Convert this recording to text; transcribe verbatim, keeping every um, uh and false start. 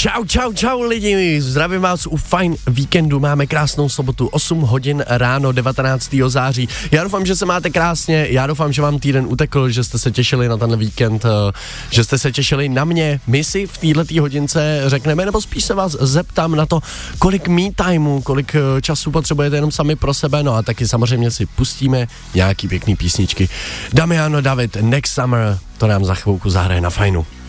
Čau, čau, čau lidi, zdravím vás u Fajn víkendu, máme krásnou sobotu, osm hodin ráno, devatenáctého září. Já doufám, že se máte krásně, já doufám, že vám týden utekl, že jste se těšili na tenhle víkend, že jste se těšili na mě. My si v této hodince řekneme, nebo spíš se vás zeptám na to, kolik me timeu, kolik času potřebujete jenom sami pro sebe, no a taky samozřejmě si pustíme nějaký pěkný písničky. Damiano David, Next Summer, to nám za chvilku zahraje na Fajnu.